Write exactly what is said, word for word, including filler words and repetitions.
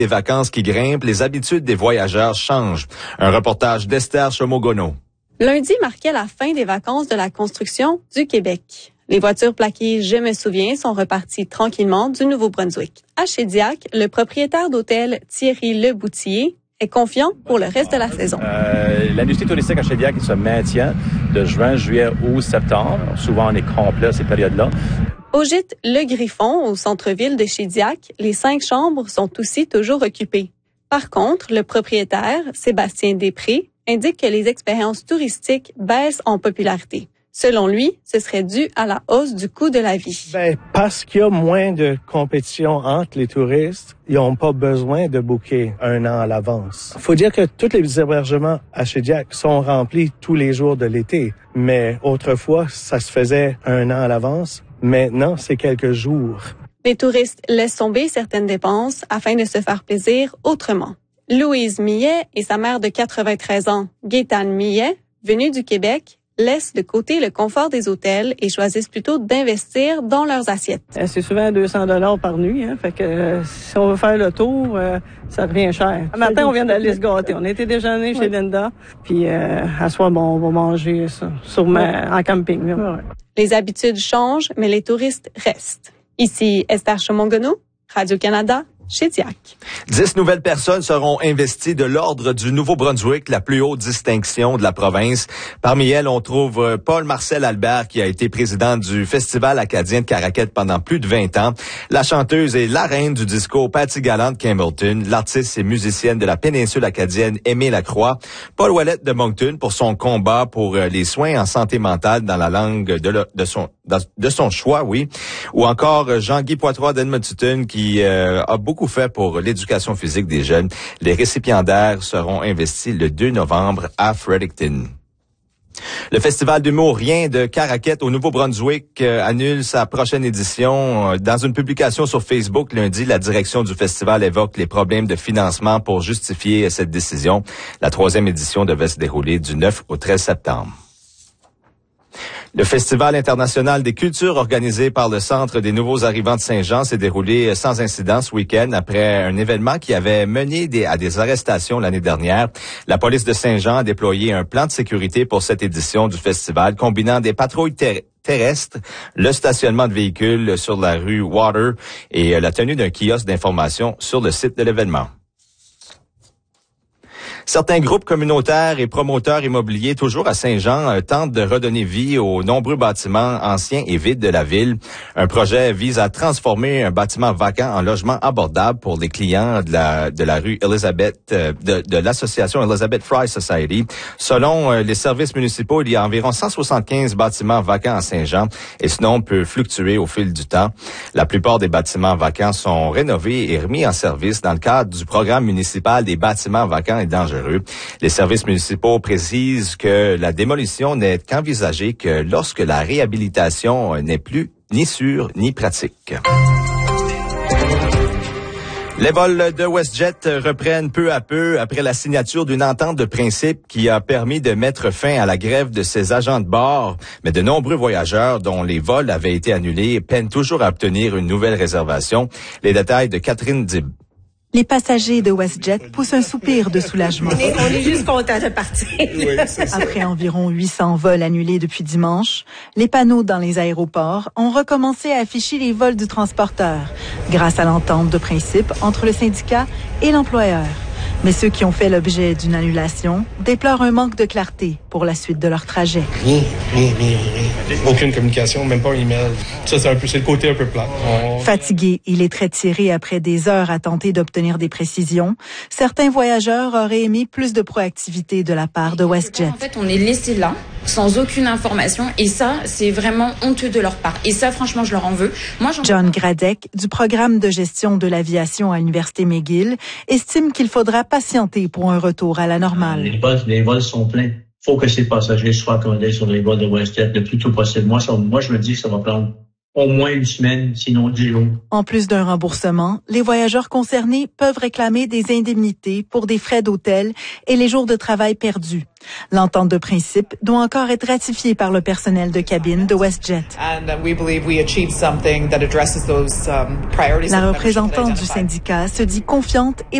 Les vacances qui grimpent, les habitudes des voyageurs changent. Un reportage d'Esther Chomogono. Lundi marquait la fin des vacances de la construction du Québec. Les voitures plaquées « Je me souviens » sont reparties tranquillement du Nouveau-Brunswick. À Shediac, le propriétaire d'hôtel Thierry Leboutillier est confiant pour le reste de la saison. Euh, l'industrie touristique à Shediac se maintient de juin, juillet, août, septembre. Souvent, on est complet à ces périodes-là. Au gîte Le Griffon, au centre-ville de Shediac, les cinq chambres sont aussi toujours occupées. Par contre, le propriétaire, Sébastien Després, indique que les expériences touristiques baissent en popularité. Selon lui, ce serait dû à la hausse du coût de la vie. Ben, parce qu'il y a moins de compétition entre les touristes, ils n'ont pas besoin de booker un an à l'avance. Faut dire que tous les hébergements à Shediac sont remplis tous les jours de l'été. Mais autrefois, ça se faisait un an à l'avance. Maintenant, c'est quelques jours. Les touristes laissent tomber certaines dépenses afin de se faire plaisir autrement. Louise Millet et sa mère de quatre-vingt-treize ans, Gaétane Millet, venue du Québec, laissent de côté le confort des hôtels et choisissent plutôt d'investir dans leurs assiettes. C'est souvent deux cents dollars par nuit, hein, fait que euh, si on veut faire le tour, euh, ça devient cher. Un matin, on vient d'aller se gâter. On a été déjeuner chez Linda, puis euh, à soir, bon, on va manger ça, sûrement ouais. en camping. Ouais. Les habitudes changent, mais les touristes restent. Ici Esther Chomogono, Radio-Canada, Shediac. Dix nouvelles personnes seront investies de l'Ordre du Nouveau-Brunswick, la plus haute distinction de la province. Parmi elles, on trouve Paul-Marcel Albert, qui a été président du Festival acadien de Caraquet pendant plus de vingt ans, la chanteuse et la reine du disco Patty Gallant de Campbellton, l'artiste et musicienne de la péninsule acadienne Aimée Lacroix, Paul Ouellette de Moncton pour son combat pour les soins en santé mentale dans la langue de, le, de son de son choix, oui, ou encore Jean-Guy Poitras d'Edmonton qui euh, a beaucoup fait pour l'éducation physique des jeunes. Les récipiendaires seront investis le deux novembre à Fredericton. Le Festival d'humour Rien de Caraquet au Nouveau-Brunswick euh, annule sa prochaine édition. Dans une publication sur Facebook lundi, la direction du festival évoque les problèmes de financement pour justifier cette décision. La troisième édition devait se dérouler du neuf au treize septembre. Le Festival international des cultures organisé par le Centre des nouveaux arrivants de Saint-Jean s'est déroulé sans incident ce week-end après un événement qui avait mené des, à des arrestations l'année dernière. La police de Saint-Jean a déployé un plan de sécurité pour cette édition du festival, combinant des patrouilles ter- terrestres, le stationnement de véhicules sur la rue Water et la tenue d'un kiosque d'information sur le site de l'événement. Certains groupes communautaires et promoteurs immobiliers, toujours à Saint-Jean, euh, tentent de redonner vie aux nombreux bâtiments anciens et vides de la ville. Un projet vise à transformer un bâtiment vacant en logement abordable pour les clients de la, de la rue Elizabeth, euh, de, de l'association Elizabeth Fry Society. Selon euh, les services municipaux, il y a environ cent soixante-quinze bâtiments vacants à Saint-Jean et ce nombre peut fluctuer au fil du temps. La plupart des bâtiments vacants sont rénovés et remis en service dans le cadre du programme municipal des bâtiments vacants et dangereux. Les services municipaux précisent que la démolition n'est qu'envisagée que lorsque la réhabilitation n'est plus ni sûre ni pratique. Les vols de WestJet reprennent peu à peu après la signature d'une entente de principe qui a permis de mettre fin à la grève de ses agents de bord. Mais de nombreux voyageurs dont les vols avaient été annulés peinent toujours à obtenir une nouvelle réservation. Les détails de Catherine Dib. Les passagers de WestJet poussent un soupir de soulagement. On est, on est juste contents de partir. Oui, après environ huit cents vols annulés depuis dimanche, les panneaux dans les aéroports ont recommencé à afficher les vols du transporteur, grâce à l'entente de principe entre le syndicat et l'employeur. Mais ceux qui ont fait l'objet d'une annulation déplorent un manque de clarté pour la suite de leur trajet. Rien, rien, rien, rien. Aucune communication, même pas un email. Ça, c'est un peu, c'est le côté un peu plat. On... Fatigué, il est très tiré après des heures à tenter d'obtenir des précisions. Certains voyageurs auraient aimé plus de proactivité de la part de WestJet. En fait, on est laissé là, sans aucune information, et ça, c'est vraiment honteux de leur part. Et ça, franchement, je leur en veux. Moi, j'en... John Gradek, du programme de gestion de l'aviation à l'Université McGill, estime qu'il faudra patienter pour un retour à la normale. Les vols, les vols sont pleins. Faut que ces passagers soient accommodés sur les vols de WestJet le plus tôt possible. Moi, ça, moi, je me dis que ça va prendre au moins une semaine, sinon dix jours. En plus d'un remboursement, les voyageurs concernés peuvent réclamer des indemnités pour des frais d'hôtel et les jours de travail perdus. L'entente de principe doit encore être ratifiée par le personnel de cabine de WestJet. La représentante du syndicat se dit confiante et